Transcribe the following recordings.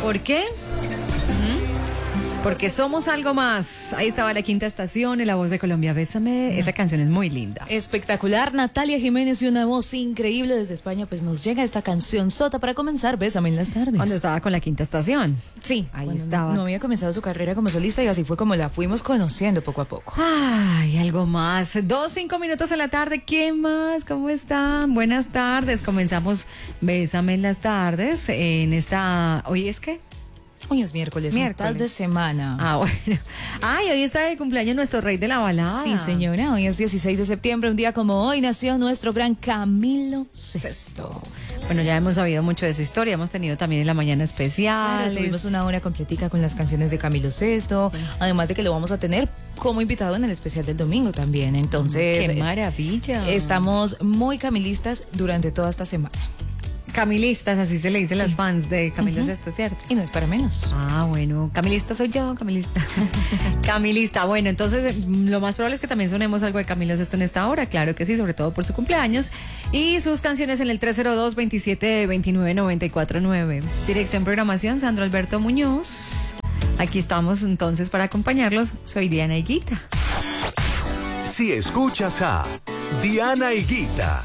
¿Por qué? Porque somos algo más. Ahí estaba La Quinta Estación, en La Voz de Colombia, Bésame. Esa canción es muy linda. Espectacular, Natalia Jiménez y una voz increíble desde España, pues nos llega esta canción sota para comenzar, Bésame en las tardes. Cuando estaba con La Quinta Estación. Sí, ahí bueno, estaba. No había comenzado su carrera como solista y así fue como la fuimos conociendo poco a poco. Ay, algo más. 2:05 en la tarde. ¿Qué más? ¿Cómo están? Buenas tardes. Comenzamos Bésame en las tardes en esta... ¿Hoy es qué? Hoy es miércoles, mitad de semana. Ah, bueno. Ay, hoy está de cumpleaños nuestro rey de la balada. Sí, señora, hoy es 16 de septiembre, un día como hoy nació nuestro gran Camilo Sesto. Bueno, ya hemos sabido mucho de su historia, hemos tenido también en la mañana especial. Claro, tuvimos una hora completica con las canciones de Camilo Sesto, además de que lo vamos a tener como invitado en el especial del domingo también. Entonces, ¡qué maravilla! Estamos muy camilistas durante toda esta semana. Camilistas, así se le dicen las fans de Camilo Sesto, ¿cierto? Y no es para menos. Ah, bueno, Camilista soy yo, Camilista. Camilista, bueno, entonces lo más probable es que también sonemos algo de Camilo Sesto en esta hora, claro que sí, sobre todo por su cumpleaños. Y sus canciones en el 302-27-29-94-9. Dirección Programación, Sandro Alberto Muñoz. Aquí estamos entonces para acompañarlos. Soy Diana Higuita. Si escuchas a Diana Higuita,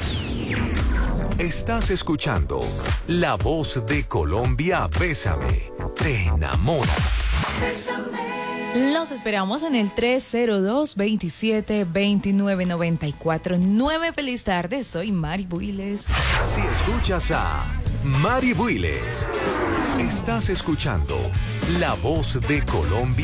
estás escuchando La Voz de Colombia, Bésame, te enamora. Los esperamos en el 302-27-29-94-9. Feliz tarde, soy Mari Builes. Si escuchas a Mari Builes, estás escuchando La Voz de Colombia.